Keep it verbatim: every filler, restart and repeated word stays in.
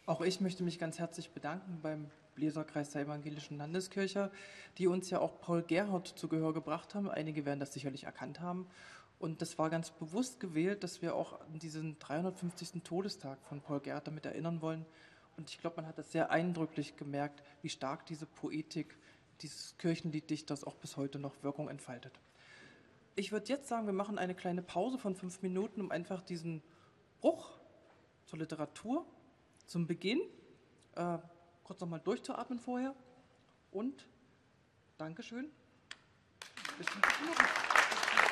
Auch ich möchte mich ganz herzlich bedanken beim Bläserkreis der Evangelischen Landeskirche, die uns ja auch Paul Gerhardt zu Gehör gebracht haben. Einige werden das sicherlich erkannt haben. Und das war ganz bewusst gewählt, dass wir auch an diesen dreihundertfünfzigsten Todestag von Paul Gerhardt damit erinnern wollen. Und ich glaube, man hat das sehr eindrücklich gemerkt, wie stark diese Poetik dieses Kirchenlieddichters auch bis heute noch Wirkung entfaltet. Ich würde jetzt sagen, wir machen eine kleine Pause von fünf Minuten, um einfach diesen Bruch zur Literatur zum Beginn äh, kurz nochmal durchzuatmen vorher und Dankeschön. Bis zum nächsten Mal.